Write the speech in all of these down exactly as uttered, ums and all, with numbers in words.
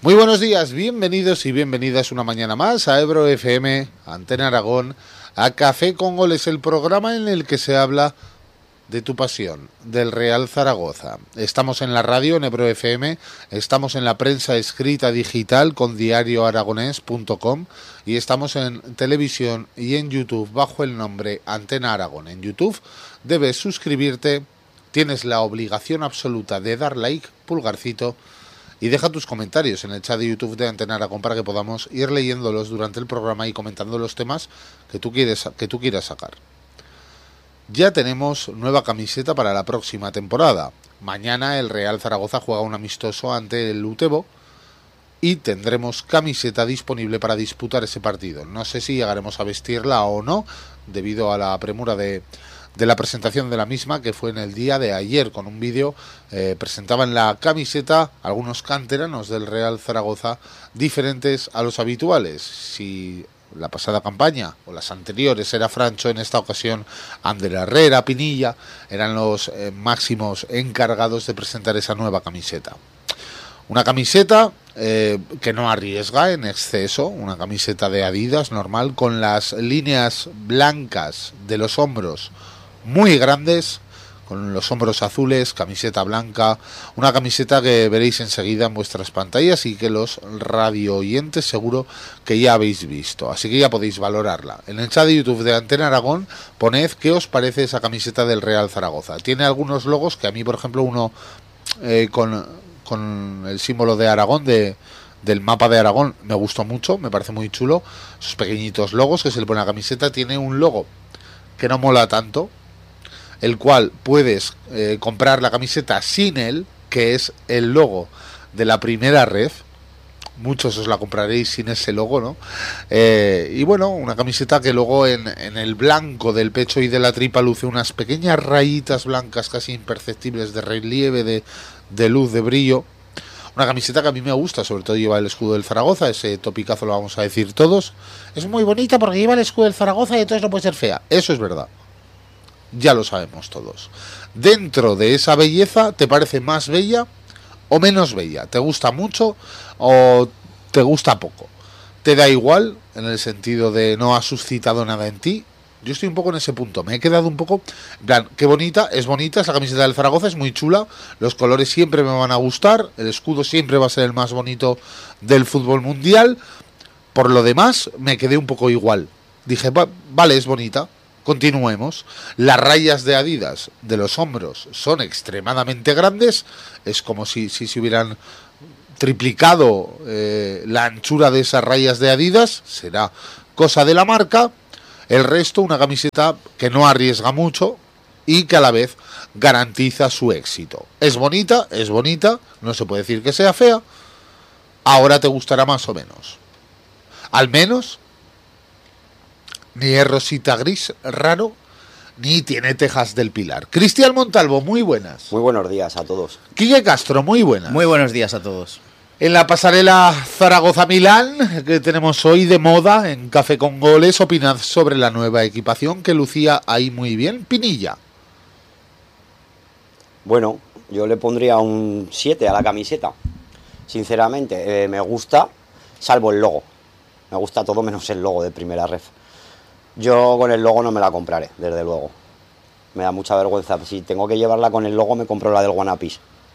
Muy buenos días, bienvenidos y bienvenidas una mañana más a Ebro F M, Antena Aragón, a Café con Goles, el programa en el que se habla de tu pasión, del Real Zaragoza. Estamos en la radio, en Ebro F M, estamos en la prensa escrita digital con diario aragonés punto com y estamos en televisión y en YouTube bajo el nombre Antena Aragón. En YouTube debes suscribirte, tienes la obligación absoluta de dar like, pulgarcito, y deja tus comentarios en el chat de YouTube de Antena Aragón para que podamos ir leyéndolos durante el programa y comentando los temas que tú quieres, que tú quieras sacar. Ya tenemos nueva camiseta para la próxima temporada. Mañana el Real Zaragoza juega un amistoso ante el Utebo y tendremos camiseta disponible para disputar ese partido. No sé si llegaremos a vestirla o no, debido a la premura de... de la presentación de la misma, que fue en el día de ayer. Con un vídeo eh, presentaban la camiseta algunos canteranos del Real Zaragoza diferentes a los habituales. Si la pasada campaña o las anteriores era Francho, en esta ocasión Ander Herrera, Pinilla eran los eh, máximos encargados de presentar esa nueva camiseta. Una camiseta eh, que no arriesga en exceso, una camiseta de Adidas normal, con las líneas blancas de los hombros muy grandes, con los hombros azules, camiseta blanca, una camiseta que veréis enseguida en vuestras pantallas y que los radio oyentes seguro que ya habéis visto, así que ya podéis valorarla. En el chat de YouTube de Antena Aragón poned qué os parece esa camiseta del Real Zaragoza. Tiene algunos logos que a mí, por ejemplo, uno eh, con, con el símbolo de Aragón, de del mapa de Aragón, me gustó mucho, me parece muy chulo. Esos pequeñitos logos que se le pone a la camiseta. Tiene un logo que no mola tanto, el cual puedes eh, comprar la camiseta sin él, que es el logo de la primera ref. Muchos os la compraréis sin ese logo, ¿no? Eh, y bueno, una camiseta que luego en, en el blanco del pecho y de la tripa luce unas pequeñas rayitas blancas casi imperceptibles de relieve, de, de luz, de brillo. Una camiseta que a mí me gusta, sobre todo lleva el escudo del Zaragoza, ese topicazo lo vamos a decir todos. Es muy bonita porque lleva el escudo del Zaragoza y entonces no puede ser fea. Eso es verdad. Ya lo sabemos todos. Dentro de esa belleza, ¿te parece más bella o menos bella? ¿Te gusta mucho o te gusta poco? ¿Te da igual en el sentido de no ha suscitado nada en ti? Yo estoy un poco en ese punto. Me he quedado un poco... En plan, qué bonita, es bonita esa camiseta del Zaragoza, es muy chula. Los colores siempre me van a gustar. El escudo siempre va a ser el más bonito del fútbol mundial. Por lo demás, me quedé un poco igual. Dije, va, vale, es bonita. Continuemos. Las rayas de Adidas de los hombros son extremadamente grandes. Es como si, si se hubieran triplicado eh, la anchura de esas rayas de Adidas. Será cosa de la marca. El resto, una camiseta que no arriesga mucho y que a la vez garantiza su éxito. Es bonita, es bonita. No se puede decir que sea fea. Ahora te gustará más o menos. Al menos... ni es rosita gris raro, ni tiene tejas del Pilar. Cristian Montalvo, muy buenas. Muy buenos días a todos. Quique Castro, muy buenas. Muy buenos días a todos. En la pasarela Zaragoza-Milán, que tenemos hoy de moda en Café con Goles, opinad sobre la nueva equipación que lucía ahí muy bien. Pinilla. Bueno, yo le pondría un siete a la camiseta. Sinceramente, eh, me gusta, salvo el logo. Me gusta todo menos el logo de primera ref. Yo con el logo no me la compraré, desde luego. Me da mucha vergüenza. Si tengo que llevarla con el logo, me compro la del Guanapis.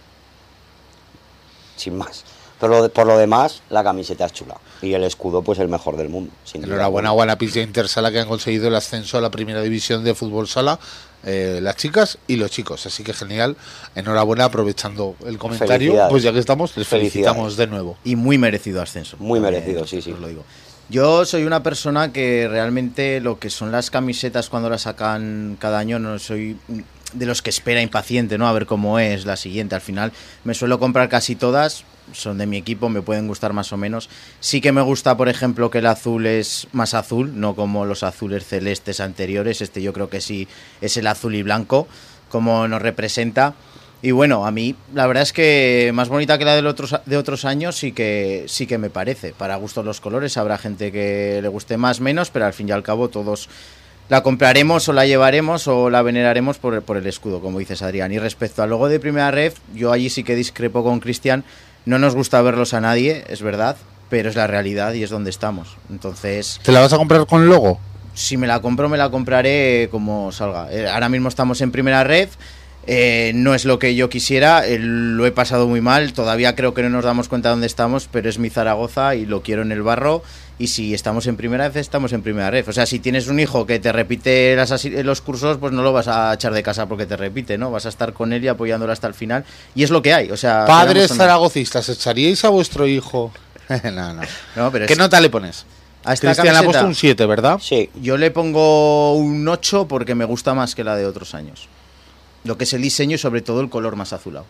Sin más. Pero por lo demás, la camiseta es chula. Y el escudo, pues el mejor del mundo. Sin Enhorabuena a Guanapis y a Intersala, que han conseguido el ascenso a la primera división de fútbol sala. Eh, las chicas y los chicos. Así que genial. Enhorabuena, aprovechando el comentario. Pues ya que estamos, les felicitamos de nuevo. Y muy merecido ascenso. Muy merecido, eh, sí, sí. Os lo digo. Yo soy una persona que realmente lo que son las camisetas cuando las sacan cada año, no soy de los que espera impaciente, ¿no? A ver cómo es la siguiente. Al final me suelo comprar casi todas, son de mi equipo, me pueden gustar más o menos. Sí que me gusta, por ejemplo, que el azul es más azul, no como los azules celestes anteriores. Este yo creo que sí es el azul y blanco, como nos representa. Y bueno, a mí la verdad es que más bonita que la de otros, de otros años sí que, sí que me parece. Para gustos los colores, habrá gente que le guste más, menos, pero al fin y al cabo todos la compraremos o la llevaremos o la veneraremos por, por el escudo, como dices, Adrián. Y respecto al logo de primera ref, yo allí sí que discrepo con Cristian. No nos gusta verlos a nadie, es verdad, pero es la realidad y es donde estamos. Entonces, ¿te la vas a comprar con logo? si me la compro, me la compraré como salga. Eh, ahora mismo estamos en primera red. Eh, no es lo que yo quisiera, eh, lo he pasado muy mal, todavía creo que no nos damos cuenta de dónde estamos, pero es mi Zaragoza y lo quiero en el barro, y si estamos en primera vez, estamos en primera red. O sea, si tienes un hijo que te repite las asi- los cursos, pues no lo vas a echar de casa porque te repite, ¿no? Vas a estar con él y apoyándolo hasta el final, y es lo que hay. O sea, Padres queramos o no. zaragocistas, ¿echaríais a vuestro hijo? no, no. No, pero ¿Qué es- nota le pones? a esta Cristian le ha camiseta, puesto un siete, ¿verdad? Sí, yo le pongo un ocho porque me gusta más que la de otros años. Lo que es el diseño y sobre todo el color más azulado.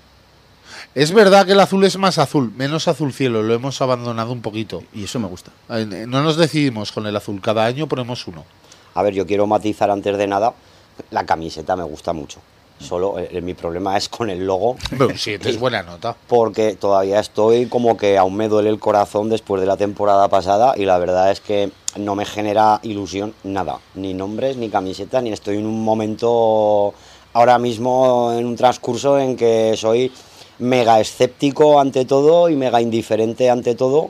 Es verdad que el azul es más azul, menos azul cielo, lo hemos abandonado un poquito. Y eso me gusta. Eh, No nos decidimos con el azul, cada año ponemos uno. a ver, yo quiero matizar antes de nada, la camiseta me gusta mucho. Solo eh, mi problema es con el logo, Pero un siete es buena nota. porque todavía estoy como que aún me duele el corazón después de la temporada pasada y la verdad es que no me genera ilusión nada, ni nombres, ni camisetas, ni estoy en un momento ahora mismo en un transcurso en que soy mega escéptico ante todo y mega indiferente ante todo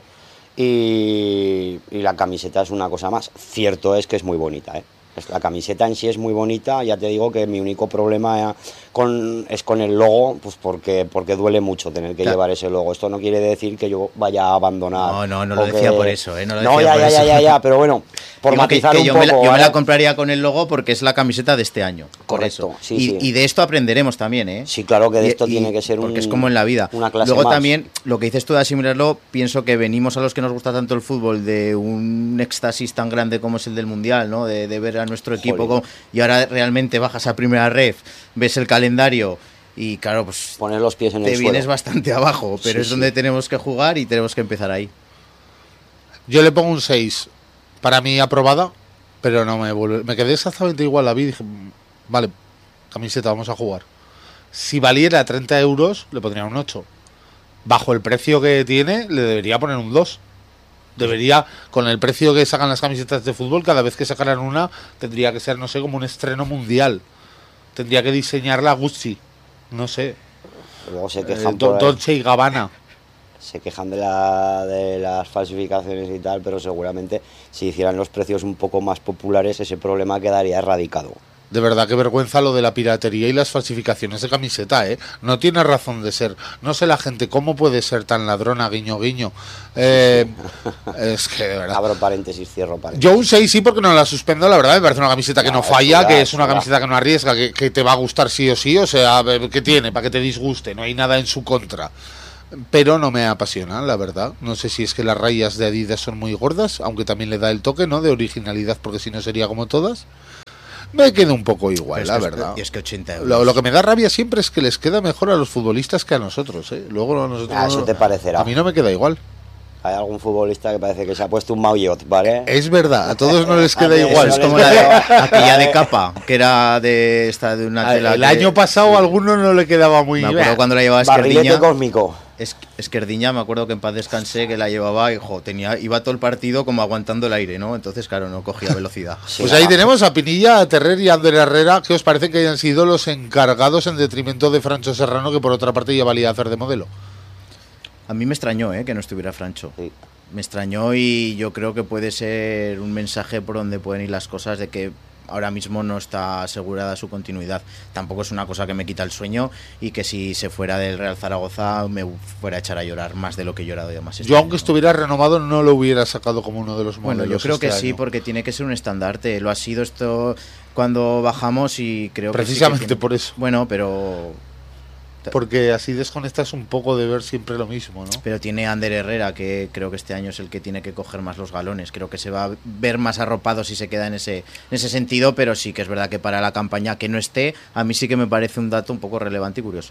y, y la camiseta es una cosa más. Cierto es que es muy bonita, ¿eh? La camiseta en sí es muy bonita, ya te digo que mi único problema con, es con el logo, pues porque, porque duele mucho tener que Claro. llevar ese logo. Esto no quiere decir que yo vaya a abandonar. No, no, no lo o decía que- por eso, ¿eh? No lo No, decía ya, por ya, eso. ya, ya, ya, pero bueno, por Digo que- matizar que un yo poco. me la, yo me ¿vale? la compraría con el logo porque es la camiseta de este año. Por Correcto, eso. sí, y, sí. y de esto aprenderemos también, ¿eh? Sí, claro que de Y- esto y- tiene que ser un. Porque es como en la vida. Una clase Luego más. también, lo que dices tú de asimilarlo, pienso que venimos a los que nos gusta tanto el fútbol de un éxtasis tan grande como es el del Mundial, ¿no? De, de ver a nuestro equipo Joder. como- y ahora realmente bajas a primera ref, ves el calendario y claro, pues Poner los pies en te el vienes suelo. bastante abajo, pero Sí, es sí. donde tenemos que jugar y tenemos que empezar ahí. Yo le pongo un seis. Para mí aprobada, pero no me vuelve. Me quedé exactamente igual, la vi y dije, "Mm, vale, camiseta, vamos a jugar". Si valiera treinta euros, le pondría un ocho. Bajo el precio que tiene, le debería poner un dos. Debería, con el precio que sacan las camisetas de fútbol, cada vez que sacaran una, tendría que ser, no sé, como un estreno mundial. Tendría que diseñarla Gucci. No sé. Luego se Eh, quejan, Do- por- Dolce y Gabbana. se quejan de, la, de las falsificaciones y tal, pero seguramente si hicieran los precios un poco más populares, ese problema quedaría erradicado. De verdad, qué vergüenza lo de la piratería y las falsificaciones de camiseta, ¿eh? No tiene razón de ser. No sé la gente cómo puede ser tan ladrona, guiño, guiño. Eh, es que, de verdad. Abro paréntesis, cierro paréntesis. Yo un seis sí porque no la suspendo, la verdad. Me parece una camiseta que No, no es falla, chula, que es es una chula. camiseta que no arriesga, que, que te va a gustar sí o sí. O sea, ¿qué tiene? Para que te disguste. No hay nada en su contra. Pero no me apasiona, la verdad. No sé si es que las rayas de Adidas son muy gordas, aunque también le da el toque, ¿no? De originalidad, porque si no sería como todas. Me quedo un poco igual, Pero la es que- verdad. y es que ochenta euros. Lo, lo que me da rabia siempre es que les queda mejor a los futbolistas que a nosotros, ¿eh? Luego a nosotros... Ah, eso te parecerá. A mí no me queda igual. Hay algún futbolista que parece que se ha puesto un maillot, ¿vale? Es verdad, a todos no les A queda ver, igual. no Es como les la de, queda- aquella de capa, que era de esta de una tela El que- año pasado a alguno no le quedaba muy me bien. acuerdo cuando la llevaba Barrilete Esquerdiña. cósmico. Es, Esquerdiña, me acuerdo que en paz descansé, que la llevaba y jo, tenía, iba todo el partido como aguantando el aire, ¿no? Entonces, claro, no cogía velocidad. Sí, Pues nada. ahí tenemos a Pinilla, a Terrer y a Ander Herrera, que os parece que hayan sido los encargados en detrimento de Francho Serrano, que por otra parte ya valía hacer de modelo. A mí me extrañó, ¿eh? Que no estuviera Francho. Sí. Me extrañó y yo creo que puede ser un mensaje por donde pueden ir las cosas de que ahora mismo no está asegurada su continuidad. Tampoco es una cosa que me quita el sueño y que si se fuera del Real Zaragoza me fuera a echar a llorar más de lo que he llorado ya más. este Yo, aunque año. estuviera renovado, no lo hubiera sacado como uno de los Bueno, modelos. yo creo este que sí, año. porque tiene que ser un estandarte. Lo ha sido esto cuando bajamos y creo que sí que Precisamente tiene- por eso. Bueno, pero Porque así desconectas un poco de ver siempre lo mismo, ¿no? pero tiene a Ander Herrera, que creo que este año es el que tiene que coger más los galones. Creo que se va a ver más arropado si se queda en ese, en ese sentido, pero sí que es verdad que para la campaña que no esté, a mí sí que me parece un dato un poco relevante y curioso.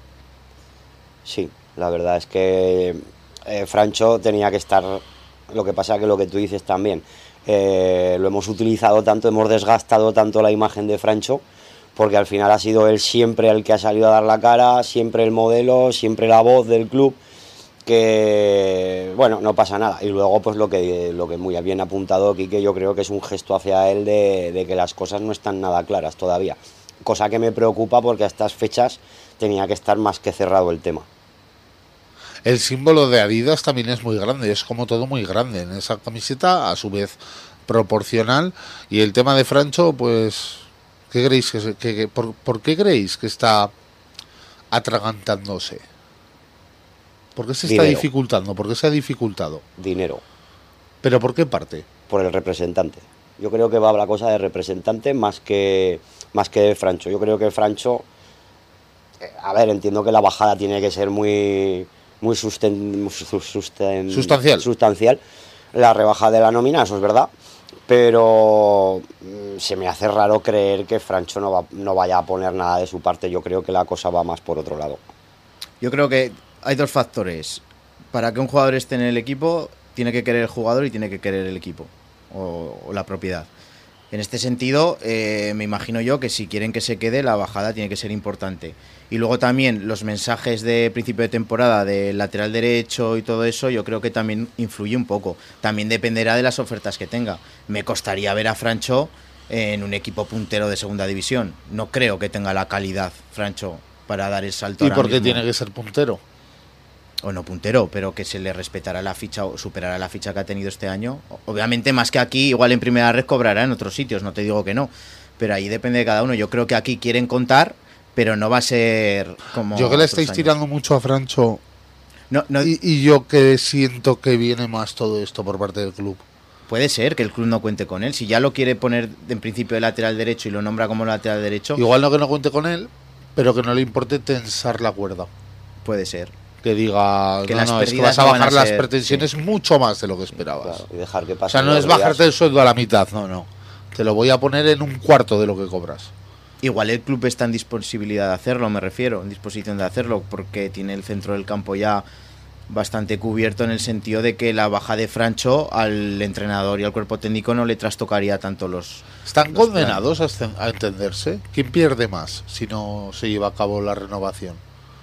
Sí, la verdad es que eh, Francho tenía que estar. Lo que pasa que lo que tú dices también, eh, lo hemos utilizado tanto, hemos desgastado tanto la imagen de Francho, porque al final ha sido él siempre el que ha salido a dar la cara, siempre el modelo, siempre la voz del club, que bueno, no pasa nada. Y luego pues lo que, lo que muy bien apuntado Quique, yo creo que es un gesto hacia él de, de que las cosas no están nada claras todavía, cosa que me preocupa porque a estas fechas tenía que estar más que cerrado el tema. el símbolo de Adidas también es muy grande, es como todo muy grande en esa camiseta, a su vez proporcional. Y el tema de Francho, pues, ¿qué creéis que, que, que por, por qué creéis que está atragantándose? ¿Por qué se está Dinero. dificultando? ¿Por qué se ha dificultado? Dinero. ¿Pero por qué parte? Por el representante. Yo creo que va la cosa de representante más que más que de Francho. Yo creo que Francho, eh, a ver, entiendo que la bajada tiene que ser muy muy susten, susten, Sustancial. sustancial, la rebaja de la nómina, eso es verdad, pero mm, se me hace raro creer que Francho no, va, no vaya a poner nada de su parte. Yo creo que la cosa va más por otro lado. Yo creo que hay dos factores. Para que un jugador esté en el equipo, tiene que querer el jugador y tiene que querer el equipo o, o la propiedad. En este sentido, eh, me imagino yo que si quieren que se quede, la bajada tiene que ser importante. Y luego también los mensajes de principio de temporada del lateral derecho y todo eso, yo creo que también influye un poco. También dependerá de las ofertas que tenga. Me costaría ver a Francho en un equipo puntero de segunda división. No creo que tenga la calidad, Francho, para dar el salto. ¿Y ahora por qué mismo. tiene que ser puntero? O no puntero, pero que se le respetará la ficha o superará la ficha que ha tenido este año. Obviamente, más que aquí, igual en primera red cobrará en otros sitios, no te digo que no. Pero ahí depende de cada uno. Yo creo que aquí quieren contar, pero no va a ser como. Yo que le otros estáis años. tirando mucho a Francho No, no, y, y yo que siento que viene más todo esto por parte del club. puede ser que el club no cuente con él. Si ya lo quiere poner en principio de lateral derecho y lo nombra como lateral derecho, Igual no que no cuente con él, pero que no le importe tensar la cuerda. puede ser. Que diga, Que no, las no, es que pérdidas vas a no van a bajar las ser- pretensiones mucho más de lo que esperabas. Claro, y dejar que O pasen sea, no los es días. bajarte el sueldo a la mitad, no, no. Te lo voy a poner en un cuarto de lo que cobras. Igual el club está en disponibilidad de hacerlo, me refiero, en disposición de hacerlo, porque tiene el centro del campo ya bastante cubierto en el sentido de que la baja de Francho al entrenador y al cuerpo técnico no le trastocaría tanto los... ¿Están los condenados a, escen- a entenderse? ¿Quién pierde más si no se lleva a cabo la renovación?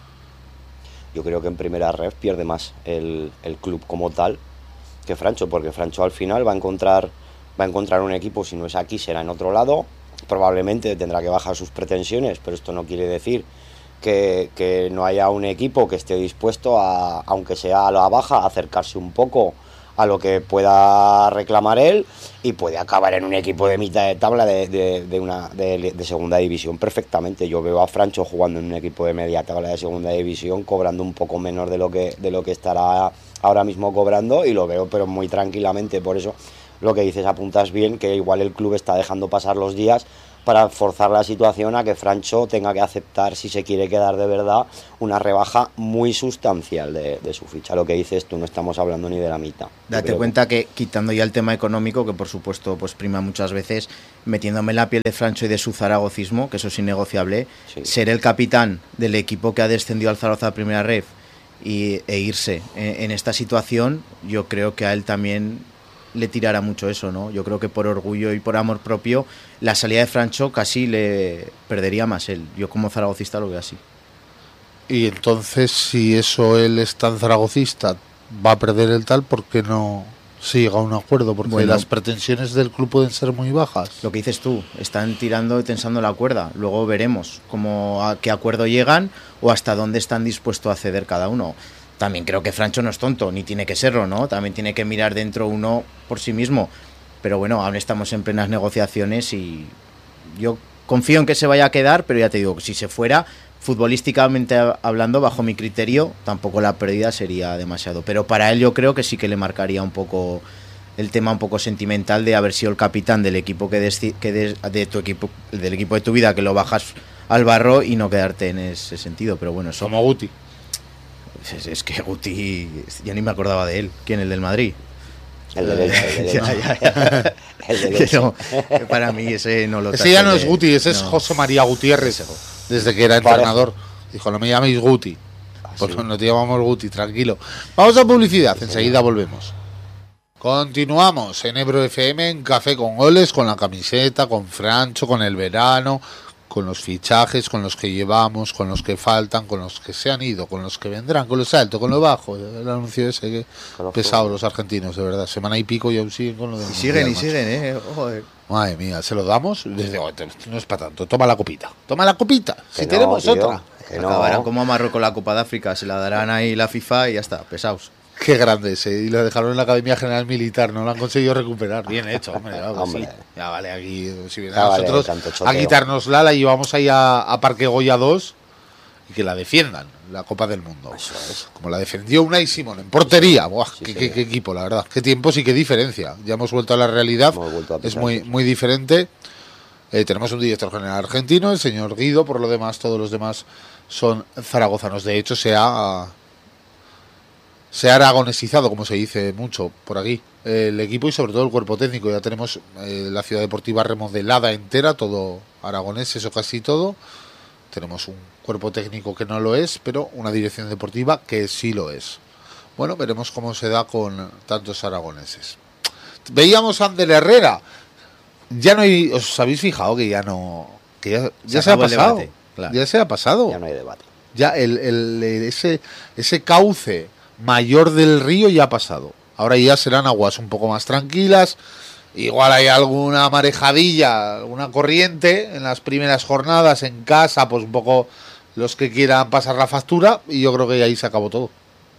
Yo creo que en primera red pierde más el, el club como tal que Francho, porque Francho al final va a encontrar va a encontrar un equipo, si no es aquí será en otro lado, probablemente tendrá que bajar sus pretensiones, pero esto no quiere decir que, que no haya un equipo que esté dispuesto a, aunque sea a la baja, a acercarse un poco a lo que pueda reclamar él y puede acabar en un equipo de mitad de tabla de, de, de una de, de segunda división perfectamente. Yo veo a Francho jugando en un equipo de media tabla de segunda división, cobrando un poco menos de lo que de lo que estará ahora mismo cobrando, y lo veo pero muy tranquilamente. Por eso lo que dices, apuntas bien, que igual el club está dejando pasar los días para forzar la situación a que Francho tenga que aceptar, si se quiere quedar de verdad, una rebaja muy sustancial de, de su ficha. Lo que dices tú, no estamos hablando ni de la mitad. Yo Date creo cuenta que quitando ya el tema económico, que por supuesto pues prima muchas veces, metiéndome en la piel de Francho y de su zaragocismo, que eso es innegociable, Sí. ser el capitán del equipo que ha descendido al Zaragoza a primera ref y, e irse en, en esta situación, yo creo que a él también le tirará mucho eso, ¿no? Yo creo que por orgullo y por amor propio, la salida de Francho casi le perdería más él. Yo como zaragocista lo veo así. Y entonces, si eso él es tan zaragocista, va a perder el tal, ¿por qué no se llega a un acuerdo? Porque Bueno. las pretensiones del club pueden ser muy bajas. Lo que dices tú, están tirando y tensando la cuerda. Luego veremos cómo, a qué acuerdo llegan o hasta dónde están dispuestos a ceder cada uno. También creo que Francho no es tonto, ni tiene que serlo, ¿no? También tiene que mirar dentro uno por sí mismo. Pero bueno, aún estamos en plenas negociaciones y yo confío en que se vaya a quedar, pero ya te digo, si se fuera, futbolísticamente hablando, bajo mi criterio, tampoco la pérdida sería demasiado. Pero para él yo creo que sí que le marcaría un poco el tema un poco sentimental de haber sido el capitán del equipo que, desti- que des- de tu equipo del equipo de tu vida, que lo bajas al barro y no quedarte en ese sentido. Pero bueno, eso Como Guti. es, es que Guti, ya ni me acordaba de él. ¿Quién? ¿El del Madrid? El del Elche, el del Ya, Elche. ya, ya. El del Elche. Pero, para mí ese no lo Ese ya tacho no de- es Guti, ese es no. José María Gutiérrez, desde que era Parejo. entrenador. Dijo, no me llaméis Guti. Pues sí. no te llamamos Guti, tranquilo. Vamos a publicidad, enseguida volvemos. Continuamos en Ebro F M, en Café con Goles, con la camiseta, con Francho, con el verano, con los fichajes, con los que llevamos, con los que faltan, con los que se han ido, con los que vendrán, con los altos, con lo bajo. El anuncio ese que Con los pesado jóvenes. los argentinos, de verdad. Semana y pico y aún siguen con lo de... Y siguen y macho. siguen, eh. Joder. Madre mía, ¿se lo damos? Les digo, no es para tanto, toma la copita. Toma la copita, si Que no, tenemos tío. otra. Que no. Acabarán como a Marruecos la Copa de África, se la darán ahí la FIFA y ya está, pesados. Qué grande ese. Y lo dejaron en la Academia General Militar, no lo han conseguido recuperar. Bien hecho, hombre. Claro, Hombre. sí. Ya vale, aquí, si vienen Ya a vale, nosotros tanto a choteo. quitárnosla, la llevamos ahí a, a Parque Goya dos y que la defiendan, la Copa del Mundo. Eso es. Como la defendió Unai Simón en portería. Buah, Sí, qué, sí, qué- sí. qué equipo, la verdad. Qué tiempos y qué diferencia. Ya hemos vuelto a la realidad. Hemos vuelto a Es pisar. muy, muy diferente. Eh, tenemos un director general argentino, el señor Guido. Por lo demás, todos los demás son zaragozanos. De hecho, se ha, se ha aragonesizado, como se dice mucho por aquí, el equipo y sobre todo el cuerpo técnico. Ya tenemos eh, la ciudad deportiva remodelada entera, todo aragonés, eso casi todo. Tenemos un cuerpo técnico que no lo es, pero una dirección deportiva que sí lo es. Bueno, veremos cómo se da con tantos aragoneses. Veíamos a Ander Herrera. Ya no hay, os habéis fijado que ya no, que ya, ya se, ha acabó el pasado. debate, claro. Ya se ha pasado. Ya no hay debate. Ya el, el- el- ese, ese cauce mayor del río ya ha pasado. Ahora ya serán aguas un poco más tranquilas. Igual hay alguna marejadilla, alguna corriente en las primeras jornadas en casa, pues un poco los que quieran pasar la factura. Y yo creo que ahí se acabó todo.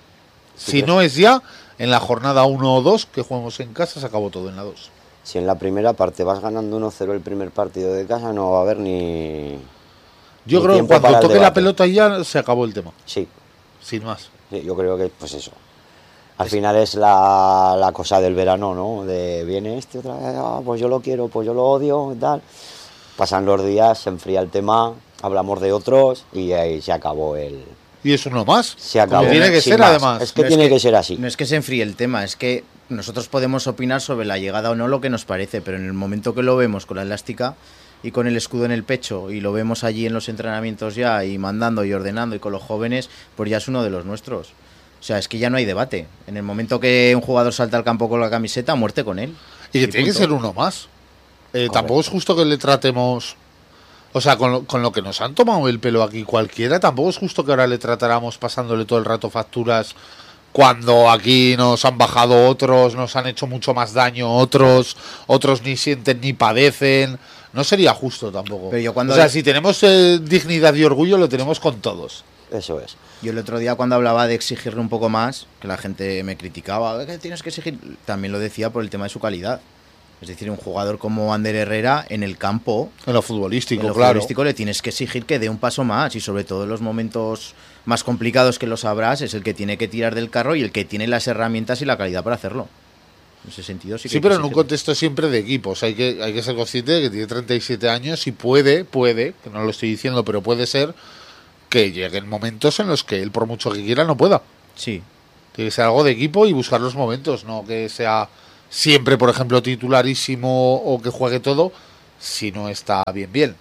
¿Tú Si crees? no es ya, en la jornada uno o dos que juguemos en casa, se acabó todo en la dos. Si en la primera parte vas ganando uno cero el primer partido de casa, no va a haber ni... Yo Ni creo que tiempo para cuando el toque la debate. pelota ya se acabó el tema, Sí, sin más. sí, yo creo que pues eso. Al final es la, la cosa del verano, ¿no? De viene este otra vez, ah, pues yo lo quiero, pues yo lo odio, y tal. Pasan los días, se enfría el tema, hablamos de otros y ahí se acabó el... Y es uno más. Se acabó. Como tiene que Sin ser, más. además. Es que No es tiene que- que ser así. No es que se enfríe el tema, es que nosotros podemos opinar sobre la llegada o no lo que nos parece, pero en el momento que lo vemos con la elástica y con el escudo en el pecho y lo vemos allí en los entrenamientos ya y mandando y ordenando y con los jóvenes, pues ya es uno de los nuestros. O sea, es que ya no hay debate. En el momento que un jugador salta al campo con la camiseta, muerte con él. Y que Y tiene que punto. ser uno más. Eh, tampoco es justo que le tratemos... O sea, con lo, con lo que nos han tomado el pelo aquí cualquiera, tampoco es justo que ahora le tratáramos pasándole todo el rato facturas cuando aquí nos han bajado otros, nos han hecho mucho más daño otros, otros ni sienten ni padecen. No sería justo tampoco. Pero yo cuando- O sea, si tenemos eh, dignidad y orgullo, lo tenemos con todos. Eso es. Yo el otro día cuando hablaba de exigirle un poco más, que la gente me criticaba, ¿qué tienes que exigir? También lo decía por el tema de su calidad. Es decir, un jugador como Ander Herrera en el campo, En lo futbolístico, en lo claro. futbolístico le tienes que exigir que dé un paso más y sobre todo en los momentos más complicados que lo sabrás, es el que tiene que tirar del carro y el que tiene las herramientas y la calidad para hacerlo. En ese sentido sí que Sí, hay pero que en un exigirle. contexto siempre de equipos. Hay que, hay que ser consciente de que tiene treinta y siete años y puede, puede, que no lo estoy diciendo, pero puede ser que lleguen momentos en los que él, por mucho que quiera, no pueda. Sí, Tiene que ser algo de equipo y buscar los momentos, no que sea siempre, por ejemplo, titularísimo o que juegue todo, si no está bien, bien.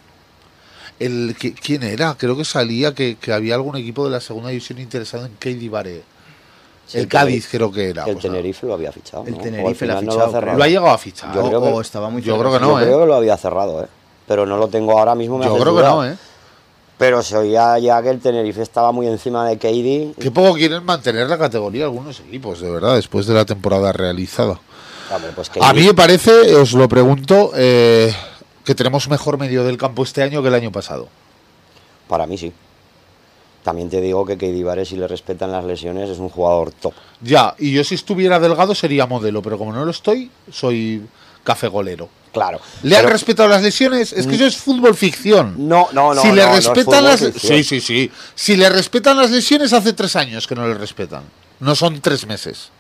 El, ¿qui- ¿Quién era? Creo que salía que, que había algún equipo de la segunda división interesado en Keidi Bare. Sí, el el Cádiz Tenerife- creo que era. El pues nada. Tenerife lo había fichado. El ¿no? O al Tenerife lo ha final no fichado, ha cerrado. Lo ha llegado a fichar. Yo o, creo que- o estaba muy yo cerca. creo que no, Yo ¿eh? creo que lo había cerrado, ¿eh? Pero no lo tengo ahora mismo. Me Yo haces creo que dudar. no, ¿eh? Pero se oía ya que el Tenerife estaba muy encima de Keidi. Qué poco quieren mantener la categoría algunos equipos, de verdad, después de la temporada realizada. Hombre, pues A Keidi- mí me parece, os lo pregunto, eh, que tenemos mejor medio del campo este año que el año pasado. Para mí sí. También te digo que Keidi Bare, si le respetan las lesiones, es un jugador top. Ya, y yo si estuviera delgado sería modelo, pero como no lo estoy, soy café golero. Claro. ¿Le han Pero- respetado las lesiones? Es que eso es fútbol ficción. No, no, no. si le no, no es respetan fútbol las ficción. sí, sí, sí. Si le respetan las lesiones hace tres años que no le respetan. No son tres meses.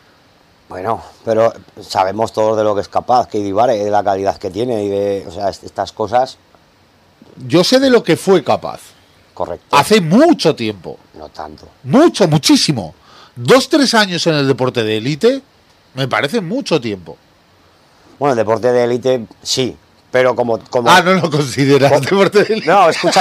Bueno, pero sabemos todos de lo que es capaz Keidi Bare, de la calidad que tiene y de, o sea, est- estas cosas, Yo sé de lo que fue capaz. correcto. Hace mucho tiempo. No tanto. Mucho, muchísimo. Dos, tres años en el deporte de élite me parece mucho tiempo. Bueno, el deporte de élite sí, pero como, como Ah, no lo consideras Co- deporte de élite. no, escucha.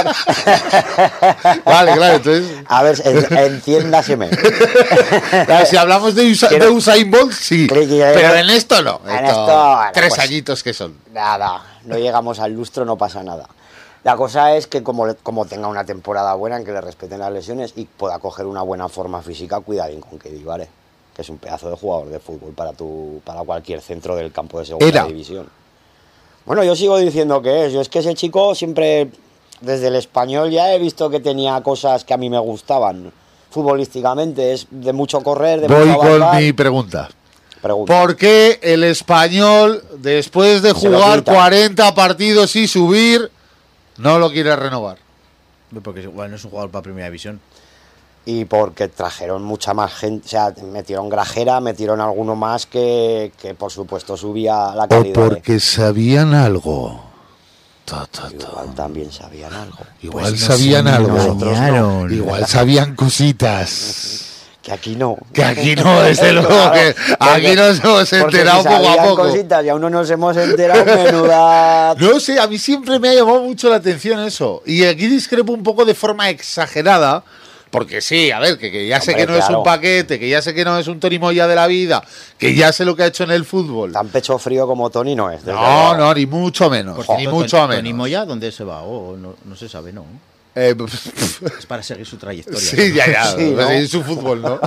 Vale, claro, entonces. A ver, en- entiéndaseme. Claro, si hablamos de, Usa- Quiero- de Usain Bolt, sí. Quiero- quiero- Pero en esto no. En Esto- esto, bueno, tres pues- añitos que son. Nada, no llegamos al lustro, no pasa nada. La cosa es que como, le- como tenga una temporada buena en que le respeten las lesiones y pueda coger una buena forma física, cuidadín con Keidi Bare, que es un pedazo de jugador de fútbol para tu, para cualquier centro del campo de segunda Era. división. Bueno, yo sigo diciendo que es. Yo es que ese chico siempre desde el Español ya he visto que tenía cosas que a mí me gustaban. Futbolísticamente es de mucho correr, de Voy mucho con avanzar. mi pregunta. Pregunta. ¿Por qué el Español, después de Se lo jugar quita. cuarenta partidos y subir, no lo quiere renovar? Porque igual no es un jugador para primera división. Y porque trajeron mucha más gente, o sea, metieron Grajera, metieron alguno más que, que por supuesto subía la O calidad. de- porque sabían algo. Ta, ta, ta. Igual también sabían algo. Igual Pues nos sabían algo. engañaron. Igual sabían cositas. Que aquí no. Que aquí no, desde luego, Claro, que aquí porque- nos hemos porque enterado si poco a sabían poco. cositas y aún no nos hemos enterado, menuda... No sé, a mí siempre me ha llamado mucho la atención eso. Y aquí discrepo un poco de forma exagerada. Porque sí, a ver, que, que ya sé Hombre, que no es claro. un paquete, que ya sé que no es un Tony Moya de la vida, que ya sé lo que ha hecho en el fútbol. Tan pecho frío como Tony no es. desde No, luego. no, ni mucho menos. Por Ni cierto, mucho Tony- menos. Tony Moya, ¿dónde se va? Oh, no, no se sabe, ¿no? Eh, Es para seguir su trayectoria. sí, ya, ya. Sí, ¿no? Es su fútbol, ¿no?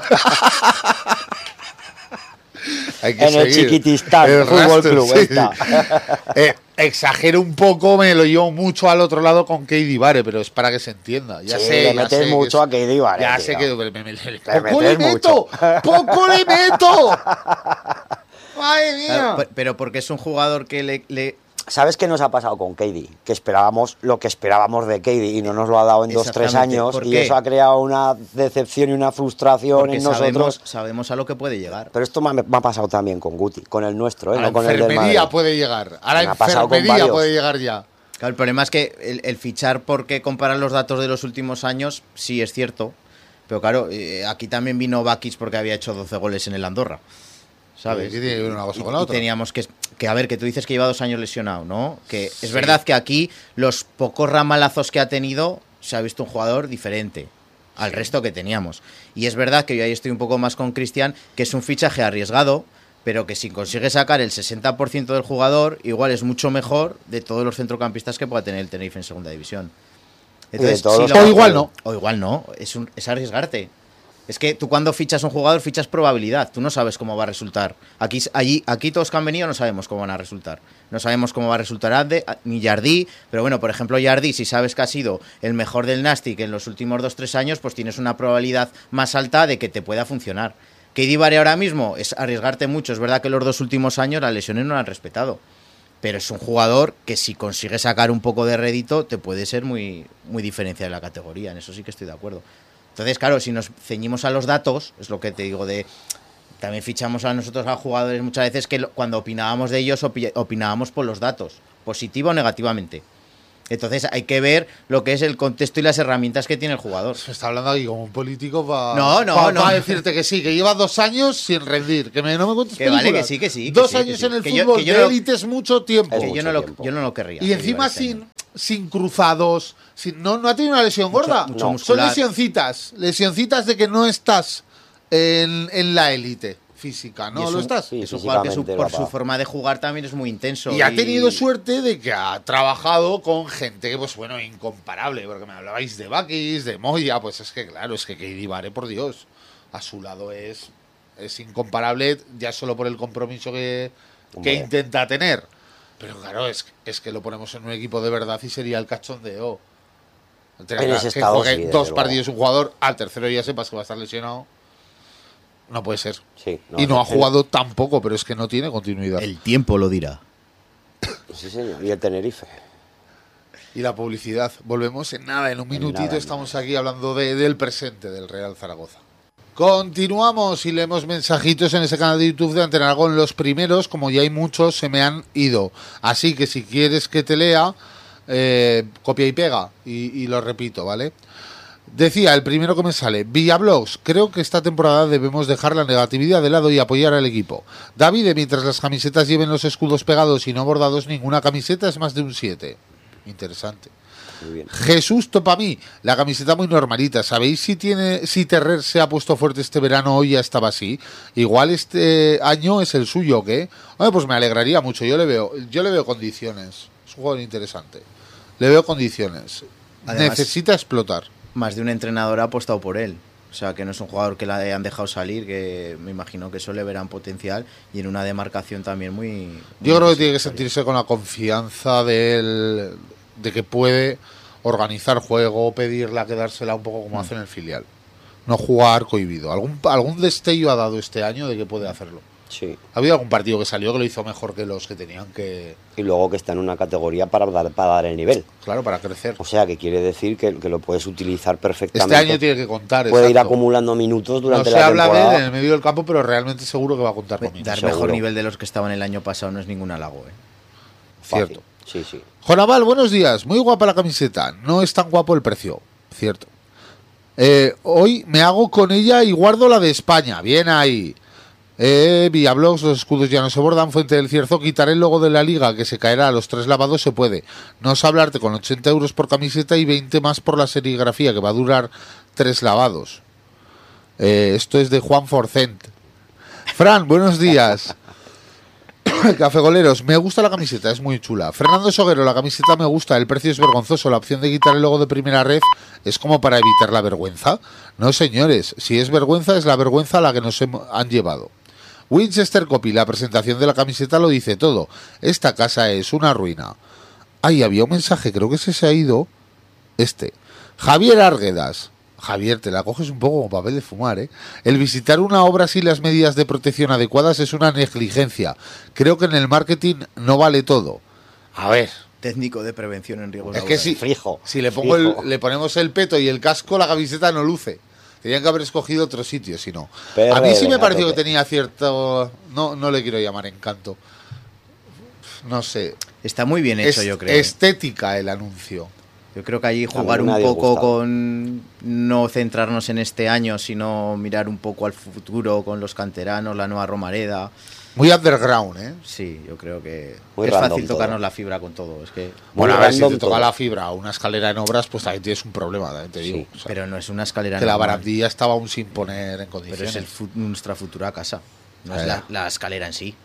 Hay que En el seguir. Chiquitistán El Fútbol rastro, Club sí. está. Eh, exagero un poco, me lo llevo mucho al otro lado con Keidi Vare, pero es para que se entienda. Ya Sí, sé, le ya metes sé que mucho es- a Keidi Vare, Ya tío. sé que me- me- me- Le poco le metes meto, mucho. poco le meto. Madre mía. Claro, pe- pero porque es un jugador que le, le- ¿Sabes qué nos ha pasado con Keidi? Que esperábamos lo que esperábamos de Keidi y no nos lo ha dado en dos, tres Exactamente. años ¿Por y qué? eso ha creado una decepción y una frustración porque en sabemos, nosotros. sabemos a lo que puede llegar. Pero esto me ha, me ha pasado también con Guti, con el nuestro, ¿eh? A la no con el del enfermería Madrid. puede llegar. A la Me ha pasado con enfermería varios. puede llegar ya. Claro, el problema es que el, el fichar porque comparar los datos de los últimos años, sí es cierto. Pero claro, eh, aquí también vino Bakic porque había hecho doce goles en el Andorra. ¿Sabes? ¿Qué tiene que ver una cosa Y- con la y otra? teníamos que, que, a ver, que tú dices que lleva dos años lesionado, ¿no? Que es Sí. verdad que aquí los pocos ramalazos que ha tenido se ha visto un jugador diferente al resto que teníamos. Y es verdad que yo ahí estoy un poco más con Cristian, que es un fichaje arriesgado, pero que si consigue sacar el sesenta por ciento del jugador, igual es mucho mejor de todos los centrocampistas que pueda tener el Tenerife en segunda división. todos sí los lo- O igual no. O igual no, es, un- es arriesgarte. Es que tú cuando fichas a un jugador fichas probabilidad, tú no sabes cómo va a resultar. Aquí, allí, aquí todos que han venido no sabemos cómo van a resultar. No sabemos cómo va a resultar Ande, ni Jardí, pero bueno, por ejemplo Jardí, si sabes que ha sido el mejor del Nastic en los últimos dos tres años, pues tienes una probabilidad más alta de que te pueda funcionar. Keidi Vare ahora mismo es arriesgarte mucho, es verdad que los dos últimos años las lesiones no lo han respetado. Pero es un jugador que si consigue sacar un poco de rédito te puede ser muy, muy diferencial en la categoría, en eso sí que estoy de acuerdo. Entonces, claro, si nos ceñimos a los datos, es lo que te digo de... También fichamos a nosotros a jugadores muchas veces que lo- cuando opinábamos de ellos opi- opinábamos por los datos, positivo o negativamente. Entonces hay que ver lo que es el contexto y las herramientas que tiene el jugador. Se está hablando aquí como un político para No, no, no. decirte que sí, que lleva dos años sin rendir, que me, no me cuentes Que vale, películas. que sí, que sí, que Dos sí, que años sí. en el Que yo- fútbol que yo de no- élite es mucho tiempo. Es Que mucho yo no, lo, tiempo. yo no lo querría. Y que encima Vare este sin, año. sin cruzados, sin, no, no ha tenido una lesión gorda. mucho Son muscular. lesioncitas, lesioncitas de que no estás en, en la élite física, Y ¿no es lo un- estás? sí. Es un jugador que su- físicamente por lo su va. forma de jugar también es muy intenso. Y ha tenido suerte de que ha trabajado con gente que, pues bueno, incomparable, porque me hablabais de Bakis, de Moya, pues es que claro, es que Keidi Vare, por Dios, a su lado es, es incomparable ya solo por el compromiso que, que Hombre. intenta tener. Pero claro, es, es que lo ponemos en un equipo de verdad y sería el cachondeo. En ese que estado juegue sí, desde dos luego. partidos un jugador, al tercero ya sepas que va a estar lesionado. No puede ser. Sí, y no ha el- jugado tampoco, pero es que no tiene continuidad. El tiempo lo dirá. Sí, señor. Y el Tenerife. Y la publicidad. Volvemos en nada, en un minutito nada, en estamos aquí hablando de- del presente del Real Zaragoza. Continuamos y leemos mensajitos en ese canal de YouTube de Antena Aragón. Los primeros, como ya hay muchos, se me han ido. Así que si quieres que te lea, eh, copia y pega. Y, y lo repito, ¿vale? Decía, el primero que me sale, Villablogs, creo que esta temporada debemos dejar la negatividad de lado y apoyar al equipo. David, mientras las camisetas lleven los escudos pegados y no bordados, ninguna camiseta es más de un siete. Interesante. Muy bien. Jesús Topamí, la camiseta muy normalita. ¿Sabéis si tiene si Terrer se ha puesto fuerte este verano o ya estaba así? Igual este año es el suyo, ¿o qué? Bueno, pues me alegraría mucho. Yo le veo, yo le veo condiciones. Es un jugador interesante. Le veo condiciones. Además- Necesita explotar. Más de un entrenador ha apostado por él. O sea, que no es un jugador que la hayan dejado salir, que me imagino que eso le verán potencial y en una demarcación también muy... muy Yo creo que tiene que necesaria. sentirse con la confianza de él, de que puede organizar juego, pedirla, quedársela un poco como Mm. hace en el filial. No jugar cohibido. ¿Algún, algún destello ha dado este año de que puede hacerlo? Sí. ¿Ha habido algún partido que salió que lo hizo mejor que los que tenían que... Y luego que está en una categoría para dar, para dar el nivel. Claro, para crecer. O sea, que quiere decir que, que lo puedes utilizar perfectamente. Este año tiene que contar, Puede ir exacto. acumulando minutos No durante se la habla de temporada. él en el medio del campo, pero realmente seguro que va a contar Dar conmigo. Seguro. mejor nivel de los que estaban el año pasado no es ningún halago, ¿eh? Fácil. Cierto. Sí, sí. Jonaval, buenos días. Muy guapa la camiseta. No es tan guapo el precio. Cierto. Eh, hoy me hago con ella y guardo la de España. Bien ahí. Eh, Villablogs, los escudos ya no se bordan. Fuente del Cierzo, quitaré el logo de la liga que se caerá a los tres lavados se puede. No os hablarte con ochenta euros por camiseta y veinte más por la serigrafía que va a durar tres lavados. Eh, esto es de Juan Forcent. Fran, buenos días. Cafegoleros, me gusta la camiseta, es muy chula. Fernando Soguero, la camiseta me gusta, el precio es vergonzoso. La opción de quitar el logo de Primera Ref es como para evitar la vergüenza. No, señores, si es vergüenza, es la vergüenza a la que nos hem- han llevado. Winchester Copy, la presentación de la camiseta lo dice todo. Esta casa es una ruina. Ay, había un mensaje, creo que ese se ha ido. Este. Javier Arguedas. Javier, te la coges un poco como papel de fumar, ¿eh? El visitar una obra sin las medidas de protección adecuadas es una negligencia. Creo que en el marketing no vale todo. A ver, Técnico de prevención en riesgos es que laborales. si, Frijo, si le, pongo frijo. el, le ponemos el peto y el casco, la camiseta no luce. Tenían que haber escogido otro sitio, si no. P R A mí sí L, me a pareció que tope. tenía cierto... No, no le quiero llamar encanto. No sé. Está muy bien hecho, Es- yo creo. ¿eh? Estética el anuncio. Yo creo que allí A jugar mí un nadie me ha poco gustado. con no centrarnos en este año, sino mirar un poco al futuro con los canteranos, la nueva Romareda. Muy underground, ¿eh? Sí, yo creo que Muy es random fácil todo. tocarnos la fibra con todo. Es que, Bueno, a Muy ver, si te random toca todo. la fibra o una escalera en obras, pues también tienes un problema, también te Sí, digo. O sea, pero no es una escalera que la normal, barandilla estaba aún sin poner en pero condiciones. es el fu- nuestra futura casa. No es Eh. la, la escalera en sí.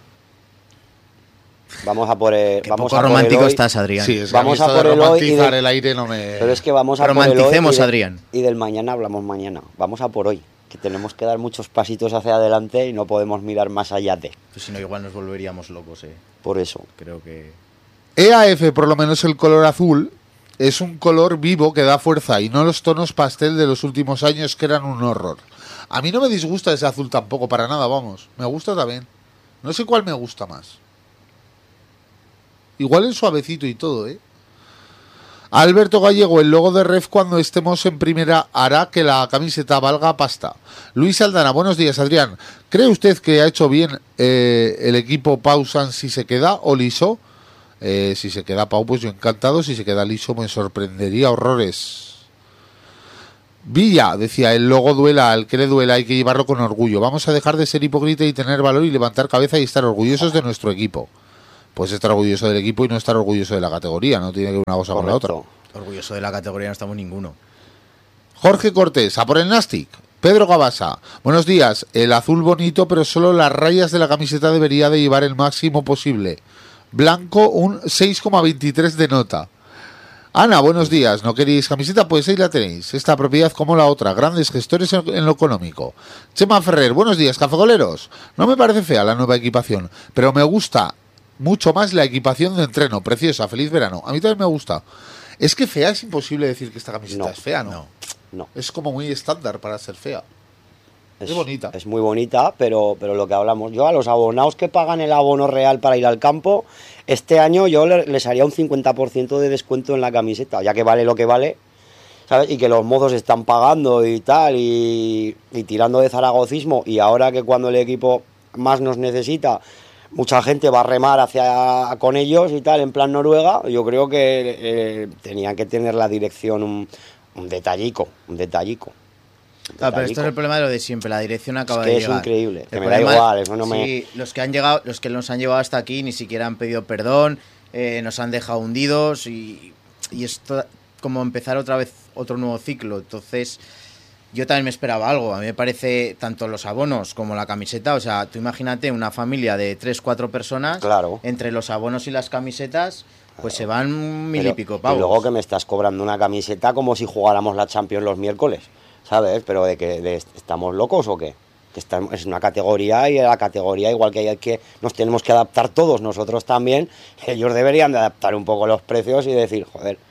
Vamos a por el, Qué vamos poco a por el romántico hoy. estás, Adrián. Sí, es que Vamos a, mí a esto por de el hoy y romantizar de- el aire no me... Pero es que vamos a por el hoy Romanticemos, y de- Adrián. Y del mañana hablamos mañana. Vamos a por hoy. Que tenemos que dar muchos pasitos hacia adelante y no podemos mirar más allá de. Pues si no, igual nos volveríamos locos, eh. Por eso. Creo que... E A F, por lo menos el color azul, es un color vivo que da fuerza y no los tonos pastel de los últimos años que eran un horror. A mí no me disgusta ese azul tampoco para nada, vamos. Me gusta también. No sé cuál me gusta más. Igual el suavecito y todo, ¿eh? Alberto Gallego, el logo de Ref cuando estemos en primera hará que la camiseta valga pasta. Luis Aldana, buenos días, Adrián. ¿Cree usted que ha hecho bien eh, el equipo Pausan si se queda o liso? Eh, si se queda Pau, pues yo encantado. Si se queda liso, me sorprendería horrores. Villa, decía, el logo duela, al que le duela hay que llevarlo con orgullo. Vamos a dejar de ser hipócrita y tener valor y levantar cabeza y estar orgullosos de nuestro equipo. Pues estar orgulloso del equipo y no estar orgulloso de la categoría. No tiene que ver una cosa con la otra. Correcto. Orgulloso de la categoría no estamos ninguno. Jorge Cortés, a por el Nastic. Pedro Gabasa, buenos días. El azul bonito, pero solo las rayas de la camiseta debería de llevar el máximo posible. Blanco, un seis coma veintitrés de nota. Ana, buenos días. ¿No queréis camiseta? Pues ahí la tenéis. Esta propiedad como la otra. Grandes gestores en, en lo económico. Chema Ferrer, buenos días, cafegoleros. No me parece fea la nueva equipación, pero me gusta mucho más la equipación de entreno. Preciosa, feliz verano. A mí también me gusta. Es que fea es imposible decir que esta camiseta No, es fea, ¿no? no. No. Es como muy estándar para ser fea. Es bonita. Es muy bonita, pero, pero lo que hablamos. Yo a los abonados que pagan el abono real para ir al campo, este año yo le- les haría un cincuenta por ciento de descuento en la camiseta, ya que vale lo que vale, ¿sabes? Y que los mozos están pagando y tal, y, y tirando de zaragocismo, y ahora que cuando el equipo más nos necesita, mucha gente va a remar hacia con ellos y tal, en plan Noruega, yo creo que eh, tenían que tener la dirección un, un detallico, un detallico. un Claro, pero esto es detallico. el problema de lo de siempre. La dirección acaba Es que de es llegar. increíble, que El me da problema- igual, eso no me- Sí, los que han llegado, los que nos han llevado hasta aquí ni siquiera han pedido perdón, eh, nos han dejado hundidos y, y esto como empezar otra vez otro nuevo ciclo. Entonces, yo también me esperaba algo. A mí me parece tanto los abonos como la camiseta. O sea, tú imagínate una familia de tres, cuatro personas. Claro. Entre los abonos y las camisetas, pues se van mil Pero- y pico Y pavos. luego que me estás cobrando una camiseta como si jugáramos la Champions los miércoles, ¿sabes? Pero de que de- estamos locos o qué? Que estamos- es una categoría y a la categoría igual que hay que nos tenemos que adaptar todos nosotros también, ellos deberían de adaptar un poco los precios y decir, joder,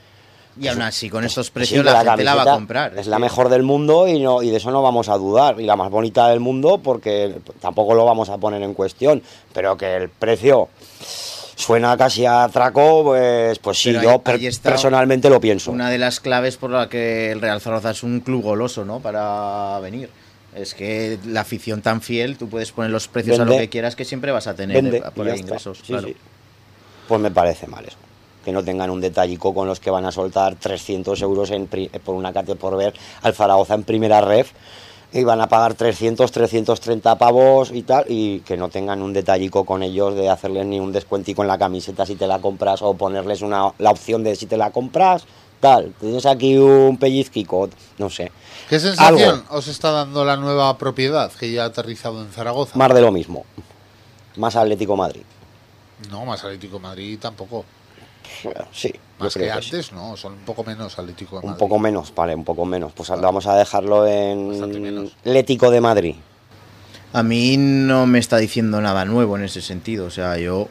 Y aún así, con estos Sí, precios que la, gente la va a camiseta comprar. Es la mejor del mundo y, no, y de eso no vamos a dudar. Y la más bonita del mundo porque tampoco lo vamos a poner en cuestión. Pero que el precio suena casi a atraco, pues, pues sí, Pero yo ahí- per- ahí está personalmente lo pienso. Una de las claves por la que el Real Zaragoza es un club goloso, ¿no? Para venir. Es que la afición tan fiel, tú puedes poner los precios Vende. a lo que quieras, que siempre vas a tener Vende, eh, y por ya ahí está. ingresos. Sí, claro. sí. Pues me parece mal eso. Que no tengan un detallico con los que van a soltar trescientos euros en pri- por una cate por ver al Zaragoza en primera ref y van a pagar trescientos, trescientos treinta pavos y tal, y que no tengan un detallico con ellos de hacerles ni un descuentico en la camiseta si te la compras o ponerles una, la opción de si te la compras, tal, tienes aquí un pellizquico, no sé. ¿Qué sensación Algo. os está dando la nueva propiedad que ya ha aterrizado en Zaragoza? Más de lo mismo. Más Atlético Madrid. No, más Atlético de Madrid tampoco. Sí, yo Más que creo que sí. antes, no, son un poco menos Atlético de Un Madrid. poco menos, vale, un poco menos. Pues vamos a dejarlo Bastante en menos. Atlético de Madrid. A mí no me está diciendo nada nuevo en ese sentido. O sea, yo.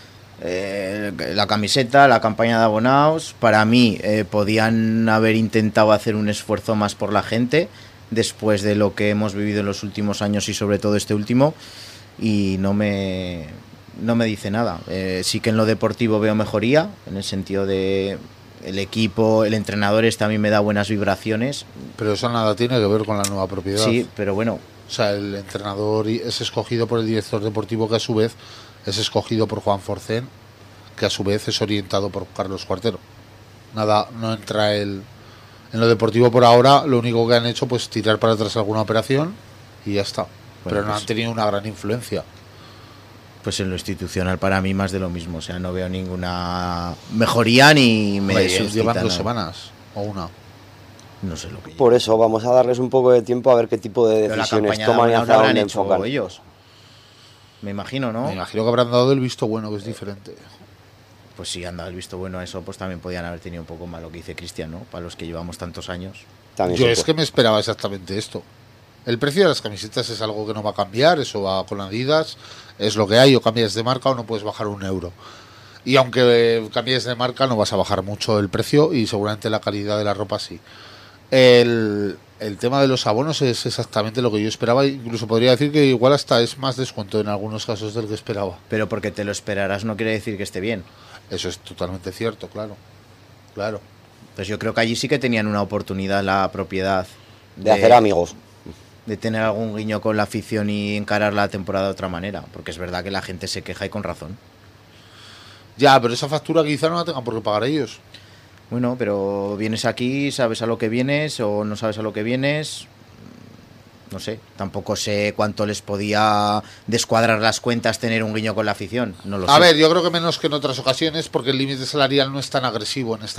eh, la camiseta, la campaña de abonados, para mí eh, podían haber intentado hacer un esfuerzo más por la gente después de lo que hemos vivido en los últimos años y sobre todo este último. Y no me. No me dice nada. Eh, sí que en lo deportivo veo mejoría, en el sentido de el equipo, el entrenador este a mí me da buenas vibraciones. Pero eso nada tiene que ver con la nueva propiedad. Sí, pero bueno, O sea, el entrenador es escogido por el director deportivo, que a su vez es escogido por Juan Forcén, que a su vez es orientado por Carlos Cuartero. Nada, no entra el... En lo deportivo por ahora, lo único que han hecho pues tirar para atrás alguna operación y ya está. Pero no pues- han tenido una gran influencia. pues en lo institucional para mí más de lo mismo. O sea, no veo ninguna mejoría ni me Hombre, suscita llevan dos nada. semanas o una. No sé lo que Por eso vamos a darles un poco de tiempo a ver qué tipo de Pero la decisiones campaña de toman y abonados hacia la habrán dónde hecho enfocan. ellos. Me imagino, ¿no? Me imagino que habrán dado el visto bueno, que es diferente. Pues si han dado el visto bueno a eso, pues también podían haber tenido un poco más lo que dice Cristian, ¿no? Para los que llevamos tantos años. También Yo se es puede. que me esperaba exactamente esto. El precio de las camisetas es algo que no va a cambiar, eso va con Adidas, es lo que hay, o cambias de marca o no puedes bajar un euro. Y aunque eh, cambies de marca no vas a bajar mucho el precio y seguramente la calidad de la ropa sí. El, el tema de los abonos es exactamente lo que yo esperaba, incluso podría decir que igual hasta es más descuento en algunos casos del que esperaba. Pero porque te lo esperarás no quiere decir que esté bien. Eso es totalmente cierto, claro. Claro. Pues yo creo que allí sí que tenían una oportunidad la propiedad De hacer amigos. de tener algún guiño con la afición y encarar la temporada de otra manera, porque es verdad que la gente se queja y con razón. Ya, pero esa factura quizá no la tengan por qué pagar ellos. Bueno, pero vienes aquí, sabes a lo que vienes o no sabes a lo que vienes. No sé, tampoco sé cuánto les podía descuadrar las cuentas tener un guiño con la afición. No lo A sé. ver, yo creo que menos que en otras ocasiones, porque el límite salarial no es tan agresivo en esta